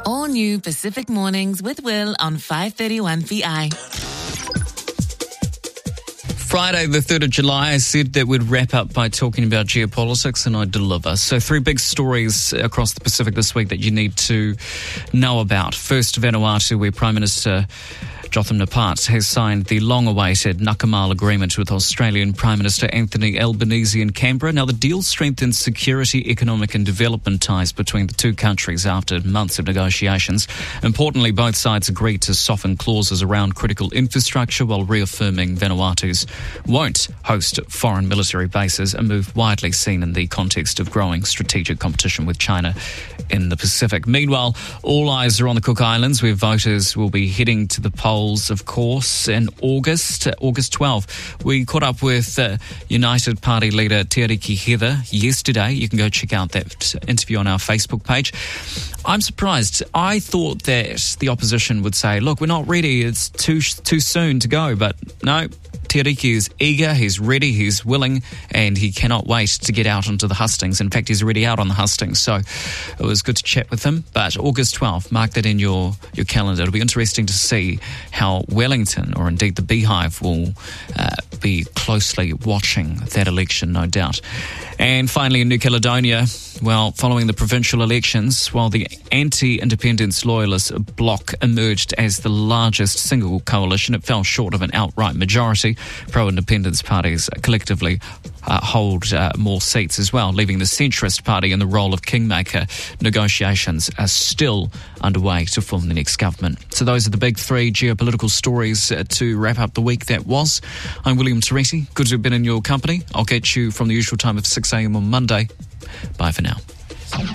All new Pacific Mornings with Will on 531 VI. Friday, the 3rd of July, I said that we'd wrap up by talking about geopolitics, and I deliver. So 3 big stories across the Pacific this week that you need to know about. First, Vanuatu, where Prime Minister Jotham Napat has signed the long-awaited Nakamal agreement with Australian Prime Minister Anthony Albanese in Canberra. Now, the deal strengthens security, economic and development ties between the two countries after months of negotiations. Importantly, both sides agreed to soften clauses around critical infrastructure while reaffirming Vanuatu's won't host foreign military bases, a move widely seen in the context of growing strategic competition with China in the Pacific. Meanwhile, all eyes are on the Cook Islands, where voters will be heading to the polls, of course, in August 12. We caught up with United Party leader Te Ariki Heather yesterday. You can go check out that interview on our Facebook page. I'm surprised. I thought that the opposition would say, look, we're not ready, it's too soon to go, but no. Te Ariki is eager, he's ready, he's willing, and he cannot wait to get out onto the hustings. In fact, he's already out on the hustings, so it was good to chat with him. But August 12th, mark that in your calendar. It'll be interesting to see how Wellington, or indeed the Beehive, will be closely watching that election, no doubt. And finally, in New Caledonia, well, following the provincial elections, while the anti-independence loyalist bloc emerged as the largest single coalition, it fell short of an outright majority. Pro-independence parties collectively hold more seats as well, leaving the centrist party in the role of kingmaker. Negotiations are still underway to form the next government. So those are the big 3 geopolitical stories to wrap up the week that was. I'm William Teresi. Good to have been in your company. I'll get you from the usual time of 6 a.m. on Monday. Bye for now.